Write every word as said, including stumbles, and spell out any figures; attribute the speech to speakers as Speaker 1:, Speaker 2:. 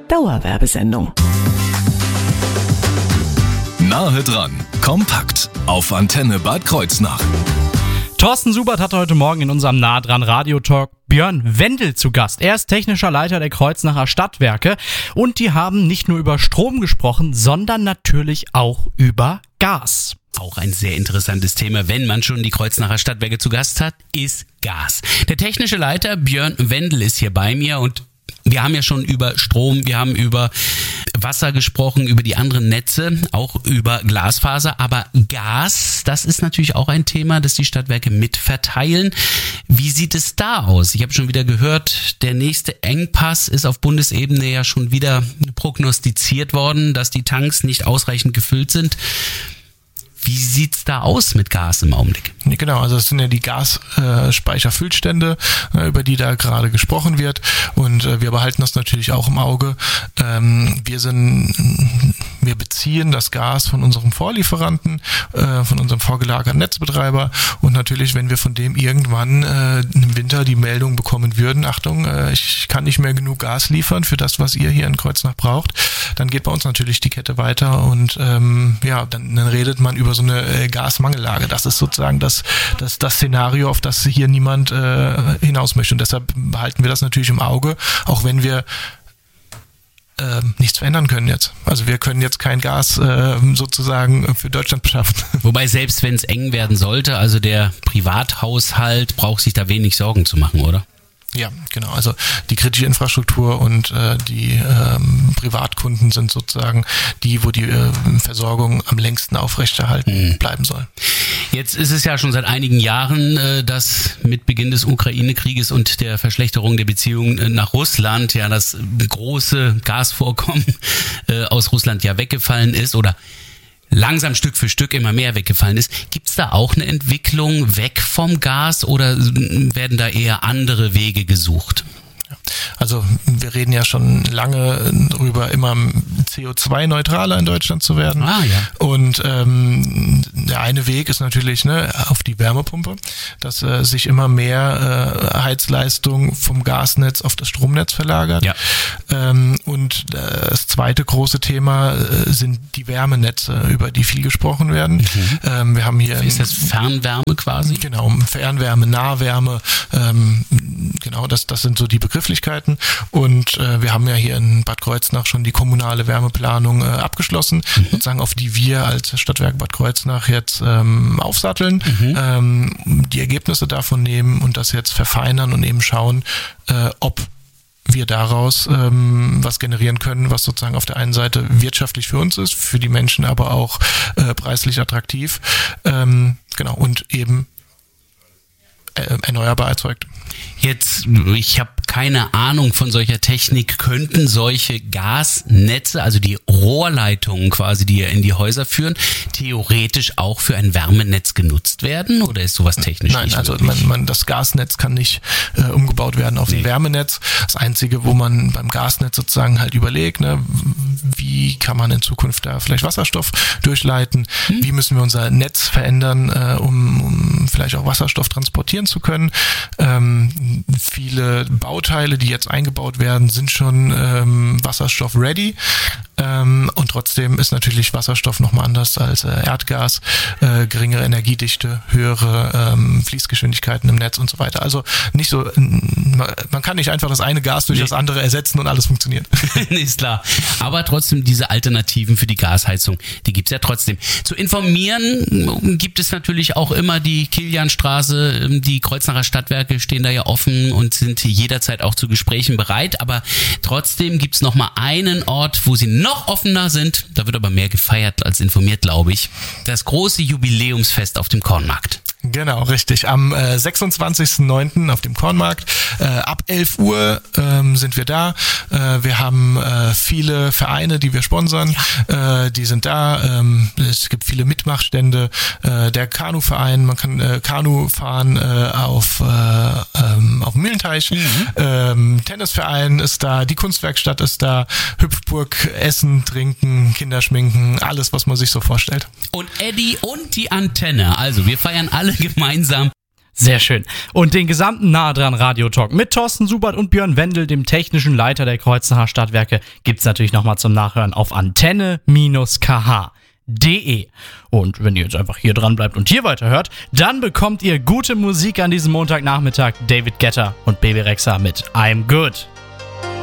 Speaker 1: Dauerwerbesendung.
Speaker 2: Nahe dran, kompakt, auf Antenne Bad Kreuznach.
Speaker 3: Thorsten Subert hatte heute Morgen in unserem Nah dran Radio-Talk Björn Wendel zu Gast. Er ist technischer Leiter der Kreuznacher Stadtwerke und die haben nicht nur über Strom gesprochen, sondern natürlich auch über Gas.
Speaker 4: Auch ein sehr interessantes Thema, wenn man schon die Kreuznacher Stadtwerke zu Gast hat, ist Gas. Der technische Leiter Björn Wendel ist hier bei mir und wir haben ja schon über Strom, wir haben über Wasser gesprochen, über die anderen Netze, auch über Glasfaser, aber Gas, das ist natürlich auch ein Thema, das die Stadtwerke mitverteilen. Wie sieht es da aus? Ich habe schon wieder gehört, der nächste Engpass ist auf Bundesebene ja schon wieder prognostiziert worden, dass die Tanks nicht ausreichend gefüllt sind. Wie sieht's da aus mit Gas im Augenblick?
Speaker 5: Genau, also das sind ja die Gasspeicherfüllstände, äh, über die da gerade gesprochen wird, und äh, wir behalten das natürlich auch im Auge. Ähm, wir sind, wir beziehen das Gas von unserem Vorlieferanten, äh, von unserem vorgelagerten Netzbetreiber, und natürlich, wenn wir von dem irgendwann äh, im Winter die Meldung bekommen würden, Achtung, äh, ich kann nicht mehr genug Gas liefern für das, was ihr hier in Kreuznach braucht, dann geht bei uns natürlich die Kette weiter, und ähm, ja, dann, dann redet man über so eine äh, Gasmangellage. Das ist sozusagen das, das, das Szenario, auf das hier niemand äh, hinaus möchte. Und deshalb behalten wir das natürlich im Auge, auch wenn wir äh, nichts verändern können jetzt. Also wir können jetzt kein Gas äh, sozusagen für Deutschland beschaffen.
Speaker 4: Wobei selbst wenn es eng werden sollte, also der Privathaushalt braucht sich da wenig Sorgen zu machen, oder?
Speaker 5: Ja, genau. Also die kritische Infrastruktur und äh, die ähm, Privatkunden sind sozusagen die, wo die äh, Versorgung am längsten aufrechterhalten mhm. bleiben soll.
Speaker 4: Jetzt ist es ja schon seit einigen Jahren, äh, dass mit Beginn des Ukraine-Krieges und der Verschlechterung der Beziehungen äh, nach Russland ja das große Gasvorkommen äh, aus Russland ja weggefallen ist oder langsam Stück für Stück immer mehr weggefallen ist. Gibt es da auch eine Entwicklung weg vom Gas oder werden da eher andere Wege gesucht?
Speaker 5: Also wir reden ja schon lange darüber, immer C O zwei neutraler in Deutschland zu werden.
Speaker 4: Ah, ja.
Speaker 5: Und ähm, der eine Weg ist natürlich ne, auf die Wärmepumpe, dass äh, sich immer mehr äh, Heizleistung vom Gasnetz auf das Stromnetz verlagert.
Speaker 4: Ja.
Speaker 5: Ähm, und äh, das zweite große Thema äh, sind die Wärmenetze, über die viel gesprochen werden. Mhm. Ähm, wir haben hier
Speaker 4: ist das Fernwärme quasi?
Speaker 5: Genau, Fernwärme, Nahwärme, ähm, genau, das, das sind so die Begrifflichkeiten. Und äh, wir haben ja hier in Bad Kreuznach schon die kommunale Wärmeplanung äh, abgeschlossen, mhm. sozusagen auf die wir als Stadtwerk Bad Kreuznach jetzt ähm, aufsatteln, mhm. ähm, die Ergebnisse davon nehmen und das jetzt verfeinern und eben schauen, äh, ob wir daraus ähm, was generieren können, was sozusagen auf der einen Seite wirtschaftlich für uns ist, für die Menschen aber auch äh, preislich attraktiv, ähm, genau, und eben äh, erneuerbar erzeugt.
Speaker 4: Jetzt, ich habe keine Ahnung von solcher Technik, könnten solche Gasnetze, also die Rohrleitungen quasi, die ja in die Häuser führen, theoretisch auch für ein Wärmenetz genutzt werden? Oder ist sowas technisch
Speaker 5: Nein,
Speaker 4: nicht
Speaker 5: also
Speaker 4: möglich?
Speaker 5: man, man, das Gasnetz kann nicht äh, umgebaut werden auf nee. ein Wärmenetz. Das Einzige, wo man beim Gasnetz sozusagen halt überlegt, ne, wie kann man in Zukunft da vielleicht Wasserstoff durchleiten? Hm. Wie müssen wir unser Netz verändern, äh, um, um vielleicht auch Wasserstoff transportieren zu können? Ähm, viele Bauteile, die jetzt eingebaut werden, sind schon ähm, Wasserstoff-ready. Ähm, und trotzdem ist natürlich Wasserstoff nochmal anders als äh, Erdgas. Äh, geringere Energiedichte, höhere ähm, Fließgeschwindigkeiten im Netz und so weiter. Also nicht so, man kann nicht einfach das eine Gas durch nee. das andere ersetzen und alles funktioniert.
Speaker 4: Nee, ist klar. Aber trotzdem diese Alternativen für die Gasheizung, die gibt's ja trotzdem. Zu informieren gibt es natürlich auch immer die Kilianstraße, die Kreuznacher Stadtwerke stehen da ja offen und sind jederzeit auch zu Gesprächen bereit. Aber trotzdem gibt's noch mal einen Ort, wo sie noch offener sind. Da wird aber mehr gefeiert als informiert, glaube ich. Das große Jubiläumsfest auf dem Kornmarkt.
Speaker 5: Genau, richtig. Am äh, sechsundzwanzigsten neunten auf dem Kornmarkt. Äh, ab elf Uhr ähm, sind wir da. Äh, wir haben äh, viele Vereine, die wir sponsern. Ja. Äh, die sind da. Ähm, es gibt viele Mitmachstände. Äh, der Kanuverein, man kann äh, Kanu fahren äh, auf, äh, ähm, auf dem Mühlenteich. Mhm. Ähm, Tennisverein ist da. Die Kunstwerkstatt ist da. Hüpfburg, Essen, Trinken, Kinderschminken, alles, was man sich so vorstellt.
Speaker 4: Und Eddie und die Antenne. Also wir feiern alle gemeinsam.
Speaker 3: Sehr schön. Und den gesamten Nah dran Radio-Talk mit Thorsten Subert und Björn Wendel, dem technischen Leiter der Kreuznacher Stadtwerke, gibt's natürlich nochmal zum Nachhören auf antenne K H punkt de. Und wenn ihr jetzt einfach hier dran bleibt und hier weiterhört, dann bekommt ihr gute Musik an diesem Montagnachmittag. David Guetta und Baby Rexha mit I'm Good.